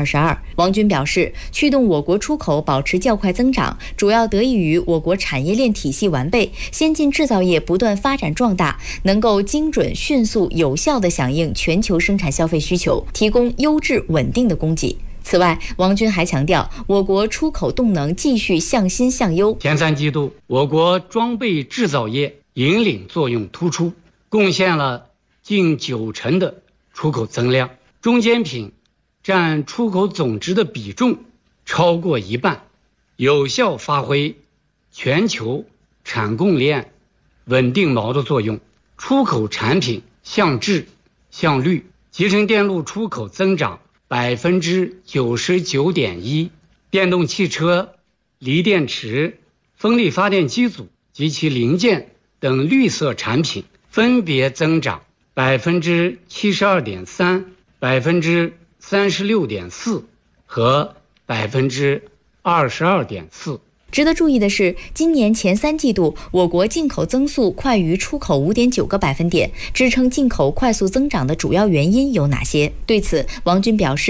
22%。王军表示，驱动我国出口保持较快增长，主要得益于我国产业链体系完备，先进制造业不断发展壮大，能够精准、迅速、有效地响应全球生产消费需求，提供优质稳定的供给。此外，王军还强调，我国出口动能继续向新向优。 前3季度，我国装备制造业引领作用突出，贡献了近90%的出口增量，中间品占出口总值的比重超过1半，有效发挥全球产供链稳定锚的作用。出口产品向质向率，集成电路出口增长99.1%，电动汽车、锂电池、风力发电机组及其零件等绿色产品分别增长72.3%、36.4%和22.4%。 值得注意的是，今年前3季度，我国进口增速快于出口5.9个百分点。支撑进口快速增长的主要原因有哪些？对此，王军表示，